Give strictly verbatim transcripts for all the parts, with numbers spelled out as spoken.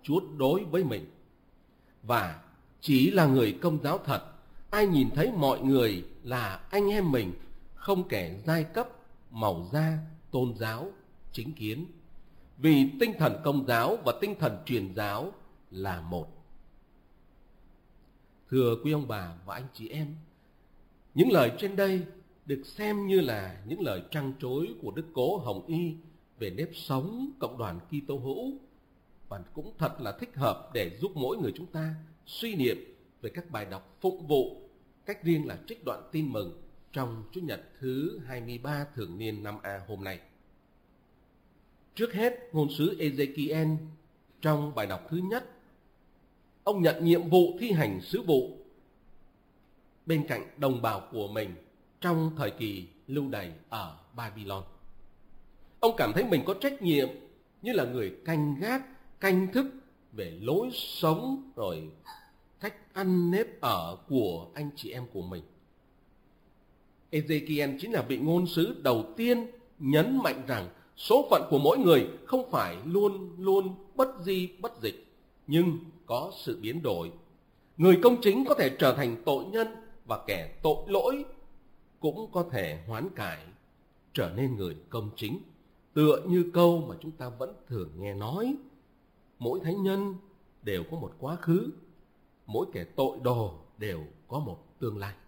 Chúa đối với mình. Và chỉ là người Công giáo thật, ai nhìn thấy mọi người là anh em mình, không kể giai cấp, màu da, tôn giáo, chính kiến. Vì tinh thần Công giáo và tinh thần truyền giáo là một. Thưa quý ông bà và anh chị em, những lời trên đây được xem như là những lời trăn trối của Đức Cố Hồng Y về nếp sống cộng đoàn Kitô hữu, và cũng thật là thích hợp để giúp mỗi người chúng ta suy niệm về các bài đọc phụng vụ, cách riêng là trích đoạn tin mừng trong Chủ nhật thứ hai mươi ba thường niên năm A hôm nay. Trước hết, ngôn sứ Ezekiel trong bài đọc thứ nhất, ông nhận nhiệm vụ thi hành sứ vụ bên cạnh đồng bào của mình trong thời kỳ lưu đày ở Babylon. Ông cảm thấy mình có trách nhiệm như là người canh gác, canh thức về lối sống rồi cách ăn nếp ở của anh chị em của mình. Ezekiel chính là vị ngôn sứ đầu tiên nhấn mạnh rằng số phận của mỗi người không phải luôn luôn bất di bất dịch, nhưng có sự biến đổi. Người công chính có thể trở thành tội nhân, và kẻ tội lỗi cũng có thể hoán cải trở nên người công chính. Tựa như câu mà chúng ta vẫn thường nghe nói, mỗi thánh nhân đều có một quá khứ, mỗi kẻ tội đồ đều có một tương lai.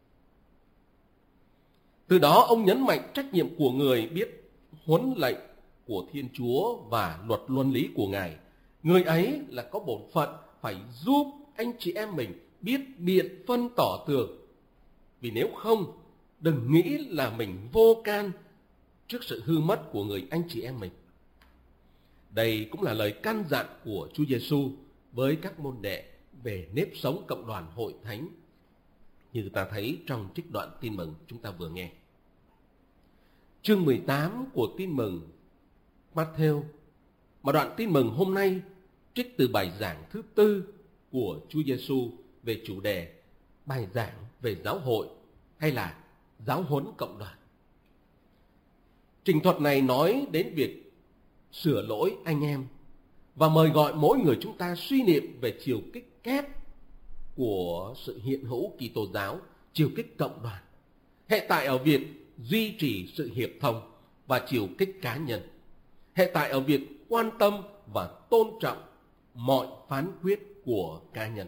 Từ đó ông nhấn mạnh trách nhiệm của người biết huấn lệnh của Thiên Chúa và luật luân lý của Ngài. Người ấy là có bổn phận phải giúp anh chị em mình biết biện phân tỏ tường. Vì nếu không, đừng nghĩ là mình vô can trước sự hư mất của người anh chị em mình. Đây cũng là lời căn dặn của Chúa Giêsu với các môn đệ về nếp sống cộng đoàn hội thánh, như ta thấy trong trích đoạn tin mừng chúng ta vừa nghe. Chương mười tám của tin mừng Matthew, mà đoạn tin mừng hôm nay trích từ bài giảng thứ tư của Chúa Giêsu về chủ đề bài giảng về giáo hội hay là giáo huấn cộng đoàn. Trình thuật này nói đến việc sửa lỗi anh em và mời gọi mỗi người chúng ta suy niệm về chiều kích kép của sự hiện hữu Kitô giáo, chiều kích cộng đoàn, hệ tại ở việc duy trì sự hiệp thông, và chiều kích cá nhân, hệ tại ở việc quan tâm và tôn trọng mọi phán quyết của cá nhân.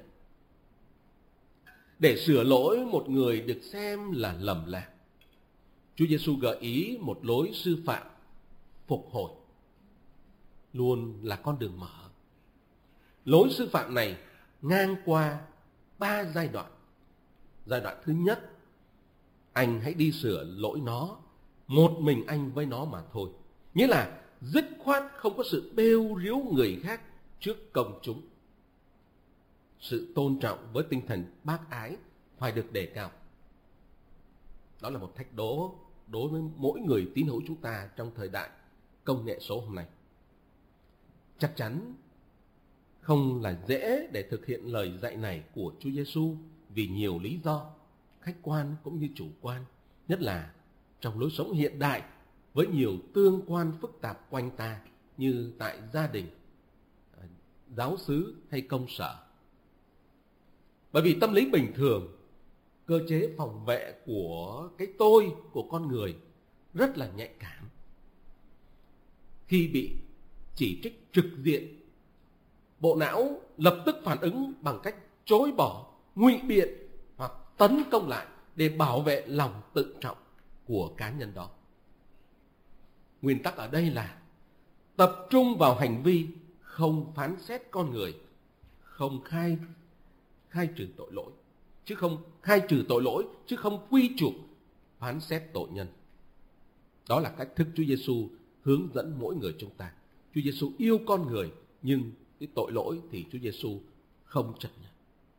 Để sửa lỗi một người được xem là lầm lạc, Chúa Giêsu gợi ý một lối sư phạm phục hồi luôn là con đường mở. Lối sư phạm này ngang qua ba giai đoạn. Giai đoạn thứ nhất, anh hãy đi sửa lỗi nó, một mình anh với nó mà thôi. Nghĩa là dứt khoát không có sự bêu riếu người khác trước công chúng. Sự tôn trọng với tinh thần bác ái phải được đề cao. Đó là một thách đố đối với mỗi người tín hữu chúng ta trong thời đại công nghệ số hôm nay. Chắc chắn không là dễ để thực hiện lời dạy này của Chúa Giêsu vì nhiều lý do, khách quan cũng như chủ quan, nhất là trong lối sống hiện đại với nhiều tương quan phức tạp quanh ta như tại gia đình, giáo xứ hay công sở. Bởi vì tâm lý bình thường, cơ chế phòng vệ của cái tôi của con người rất là nhạy cảm. Khi bị chỉ trích trực diện, bộ não lập tức phản ứng bằng cách chối bỏ, ngụy biện hoặc tấn công lại để bảo vệ lòng tự trọng của cá nhân đó. Nguyên tắc ở đây là tập trung vào hành vi, không phán xét con người, không khai khai trừ tội lỗi, chứ không khai trừ tội lỗi, chứ không quy chụp phán xét tội nhân. Đó là cách thức Chúa Giêsu hướng dẫn mỗi người chúng ta. Chúa Giêsu yêu con người, nhưng cái tội lỗi thì Chúa Giêsu không chấp nhận.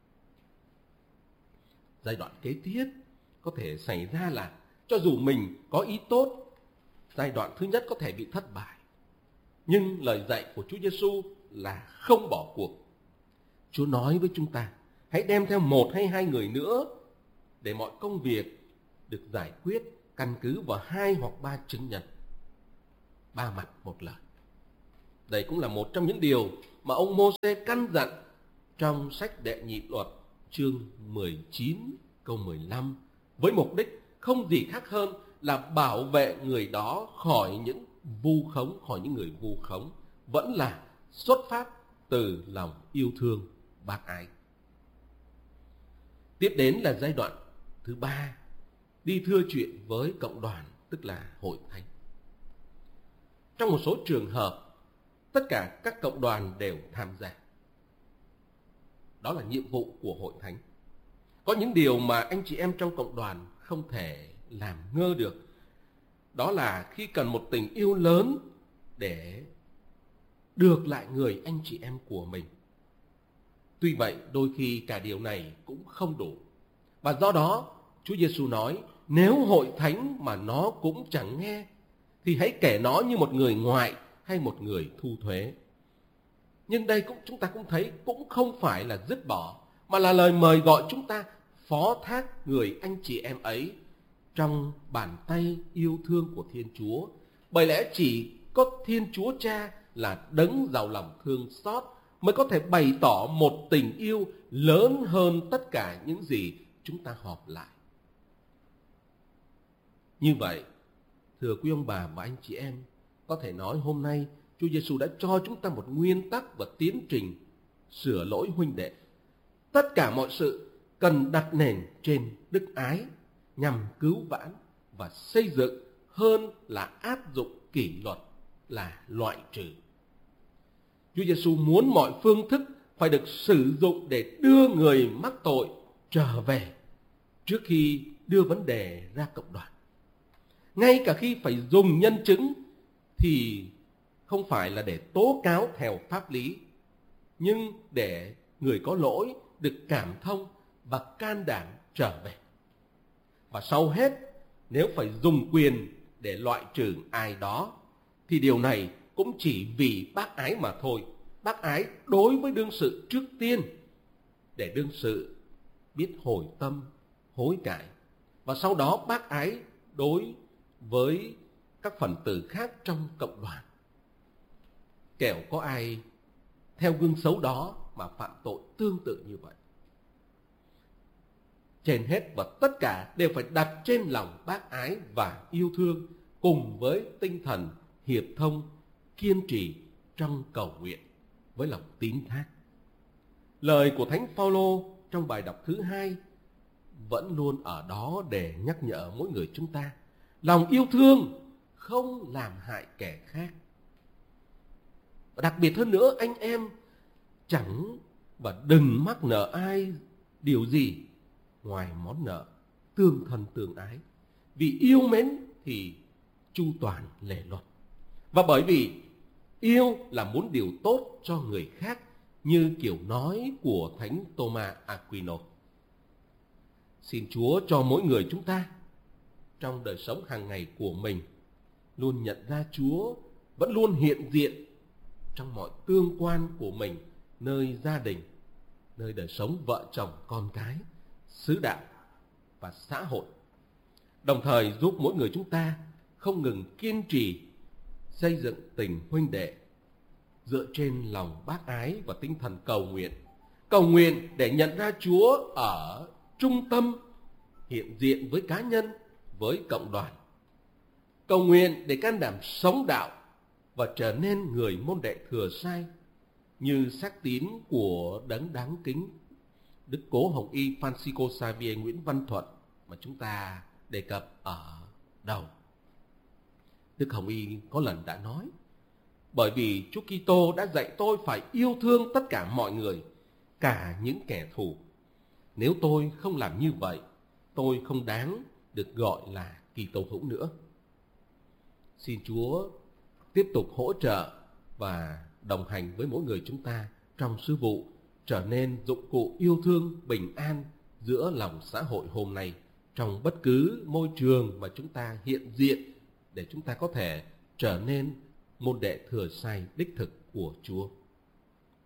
Giai đoạn kế tiếp có thể xảy ra là cho dù mình có ý tốt, giai đoạn thứ nhất có thể bị thất bại. Nhưng lời dạy của Chúa Giêsu là không bỏ cuộc. Chúa nói với chúng ta, hãy đem theo một hay hai người nữa để mọi công việc được giải quyết căn cứ vào hai hoặc ba chứng nhân. Ba mặt một lời. Đây cũng là một trong những điều mà ông Mô-sê căn dặn trong sách Đệ Nhị Luật chương mười chín câu mười lăm, với mục đích không gì khác hơn là bảo vệ người đó khỏi những vu khống, khỏi những người vu khống, vẫn là xuất phát từ lòng yêu thương bác ái. Tiếp đến là giai đoạn thứ ba, đi thưa chuyện với cộng đoàn, tức là hội thánh. Trong một số trường hợp, tất cả các cộng đoàn đều tham gia. Đó là nhiệm vụ của hội thánh. Có những điều mà anh chị em trong cộng đoàn không thể làm ngơ được. Đó là khi cần một tình yêu lớn để được lại người anh chị em của mình. Tuy vậy, đôi khi cả điều này cũng không đủ. Và do đó, Chúa Giêsu nói, nếu hội thánh mà nó cũng chẳng nghe, thì hãy kể nó như một người ngoại hay một người thu thuế. Nhưng đây cũng chúng ta cũng thấy cũng không phải là dứt bỏ, mà là lời mời gọi chúng ta phó thác người anh chị em ấy trong bàn tay yêu thương của Thiên Chúa. Bởi lẽ chỉ có Thiên Chúa Cha là đấng giàu lòng thương xót mới có thể bày tỏ một tình yêu lớn hơn tất cả những gì chúng ta họp lại. Như vậy, thưa quý ông bà và anh chị em, có thể nói hôm nay Chúa Giêsu đã cho chúng ta một nguyên tắc và tiến trình sửa lỗi huynh đệ. Tất cả mọi sự cần đặt nền trên đức ái nhằm cứu vãn và xây dựng hơn là áp dụng kỷ luật, là loại trừ. Chúa Giêsu muốn mọi phương thức phải được sử dụng để đưa người mắc tội trở về trước khi đưa vấn đề ra cộng đoàn. Ngay cả khi phải dùng nhân chứng thì không phải là để tố cáo theo pháp lý, nhưng để người có lỗi được cảm thông và can đảm trở về. Và sau hết, nếu phải dùng quyền để loại trừ ai đó, thì điều này cũng chỉ vì bác ái mà thôi. Bác ái đối với đương sự trước tiên, để đương sự biết hồi tâm, hối cải. Và sau đó bác ái đối với các phần tử khác trong cộng đoàn. Kẻo có ai theo gương xấu đó mà phạm tội tương tự như vậy. Trên hết và tất cả đều phải đặt trên lòng bác ái và yêu thương, cùng với tinh thần hiệp thông, kiên trì trong cầu nguyện với lòng tín thác. Lời của Thánh Phaolô trong bài đọc thứ hai vẫn luôn ở đó để nhắc nhở mỗi người chúng ta. Lòng yêu thương không làm hại kẻ khác. Và đặc biệt hơn nữa, anh em chẳng và đừng mắc nợ ai điều gì ngoài món nợ tương thân tương ái. Vì yêu mến thì chu toàn lề luật. Và bởi vì yêu là muốn điều tốt cho người khác, như kiểu nói của Thánh Thomas Aquino. Xin Chúa cho mỗi người chúng ta trong đời sống hàng ngày của mình luôn nhận ra Chúa vẫn luôn hiện diện trong mọi tương quan của mình, nơi gia đình, nơi đời sống vợ chồng con cái, xứ đạo và xã hội. Đồng thời giúp mỗi người chúng ta không ngừng kiên trì xây dựng tình huynh đệ dựa trên lòng bác ái và tinh thần cầu nguyện. Cầu nguyện để nhận ra Chúa ở trung tâm, hiện diện với cá nhân, với cộng đoàn. Cầu nguyện để can đảm sống đạo và trở nên người môn đệ thừa sai, như xác tín của đấng đáng kính Đức Cố Hồng Y Francisco Xavier Nguyễn Văn Thuận mà chúng ta đề cập ở đầu. Đức Hồng Y có lần đã nói: bởi vì Chúa Kitô đã dạy tôi phải yêu thương tất cả mọi người, cả những kẻ thù. Nếu tôi không làm như vậy, tôi không đáng được gọi là Kitô hữu nữa. Xin Chúa tiếp tục hỗ trợ và đồng hành với mỗi người chúng ta trong sứ vụ, trở nên dụng cụ yêu thương bình an giữa lòng xã hội hôm nay, trong bất cứ môi trường mà chúng ta hiện diện, để chúng ta có thể trở nên môn đệ thừa sai đích thực của Chúa.